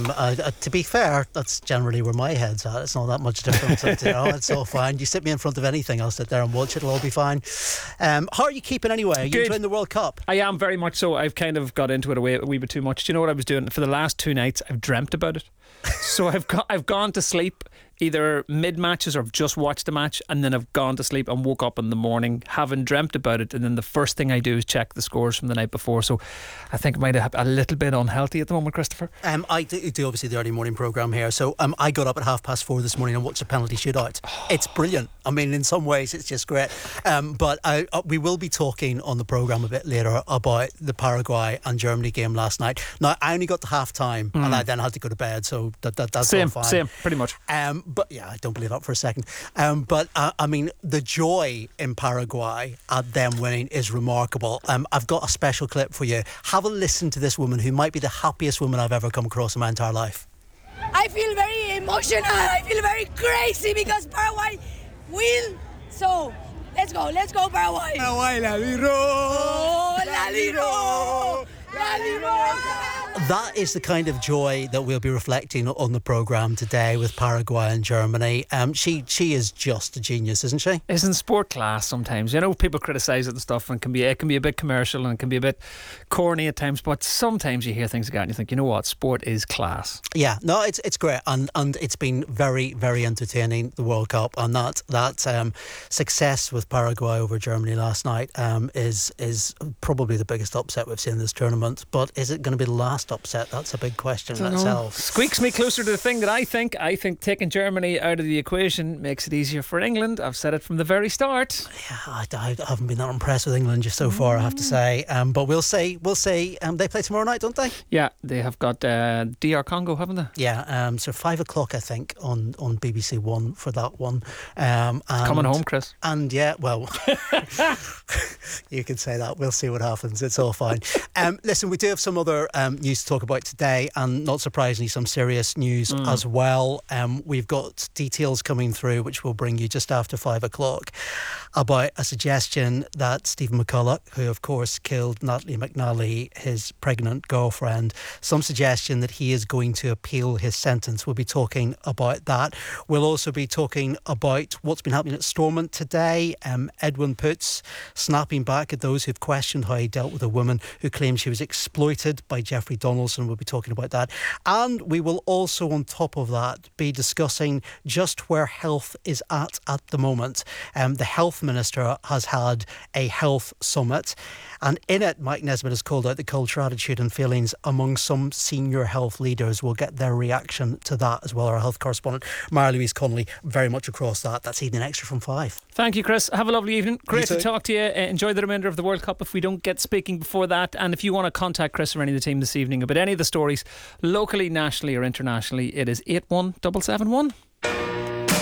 To be fair, that's generally where my head's at. It's not that much different. It's all fine. You sit me in front of anything, I'll sit there and watch it. It'll all be fine. How are you keeping anyway? Are you enjoying the World Cup? I am, very much so. I've kind of got into it a wee bit too much. Do you know what I was doing for the last 2 nights? I've dreamt about it. So I've gone to sleep either mid matches or I've just watched the match, and then I've gone to sleep and woke up in the morning having dreamt about it, and then the first thing I do is check the scores from the night before. So I think I might have a little bit unhealthy at the moment, Christopher. I do obviously the early morning programme here, so I got up at 4:30 this morning and watched a penalty shootout. It's brilliant. I mean, in some ways it's just great, but we will be talking on the programme a bit later about the Paraguay and Germany game last night. Now, I only got to half time and I then had to go to bed, so that's all fine. Same, pretty much. But yeah, I don't believe that for a second. But I mean, the joy in Paraguay at them winning is remarkable. I've got a special clip for you. Have a listen to this woman who might be the happiest woman I've ever come across in my entire life. I feel very emotional. I feel very crazy because Paraguay will. So let's go Paraguay. Paraguay, la liro, la liro, la liro. That is the kind of joy that we'll be reflecting on the programme today with Paraguay and Germany. She is just a genius, isn't she? Isn't sport class sometimes? You know, people criticise it and stuff, and it can be a bit commercial and it can be a bit corny at times, but sometimes you hear things like that and you think, you know what, sport is class. Yeah, no, it's great, and it's been very, very entertaining, the World Cup, and that success with Paraguay over Germany last night is probably the biggest upset we've seen in this tournament. But is it going to be the last upset? That's a big question in itself. Squeaks me closer to the thing that I think taking Germany out of the equation makes it easier for England. I've said it from the very start. Yeah, I haven't been that impressed with England just so far, I have to say, but we'll see. They play tomorrow night, don't they? Yeah, they have got DR Congo, haven't they? Yeah, so 5 o'clock I think on BBC One for that one. Coming home, Chris. And yeah, well, you can say that. We'll see what happens. It's all fine. Listen, we do have some other news to talk about today, and not surprisingly some serious news as well. We've got details coming through which we'll bring you just after 5 o'clock about a suggestion that Stephen McCulloch, who of course killed Natalie McNally, his pregnant girlfriend, some suggestion that he is going to appeal his sentence. We'll be talking about that. We'll also be talking about what's been happening at Stormont today. Edwin Poots snapping back at those who've questioned how he dealt with a woman who claimed she was exploited by Jeffrey Donaldson. We'll be talking about that. And we will also, on top of that, be discussing just where health is at the moment. The Health Minister has had a health summit, and in it Mike Nesbitt has called out the culture, attitude and feelings among some senior health leaders. We'll get their reaction to that as well. Our health correspondent Mary-Louise Connolly very much across that. That's Evening Extra from 5. Thank you, Chris. Have a lovely evening. Great to talk to you. Enjoy the remainder of the World Cup if we don't get speaking before that. And if you want to contact Chris or any of the team this evening about any of the stories, locally, nationally or internationally, it is 81771.